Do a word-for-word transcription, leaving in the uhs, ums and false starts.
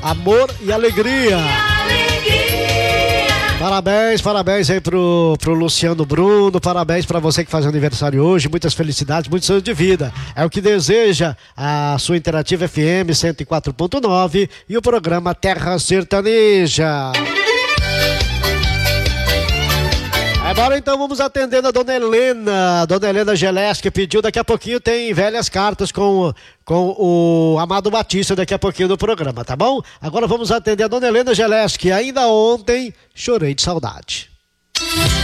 amor e alegria. Parabéns, parabéns aí pro, pro Luciano Bruno, parabéns pra você que faz aniversário hoje, muitas felicidades, muitos anos de vida. É o que deseja a sua Interativa F M cento e quatro ponto nove e o programa Terra Sertaneja. Agora então vamos atendendo a dona Helena, dona Helena Geleski, que pediu, daqui a pouquinho tem velhas cartas com, com o Amado Batista daqui a pouquinho no programa, tá bom? Agora vamos atender a dona Helena Geleski, ainda ontem chorei de saudade.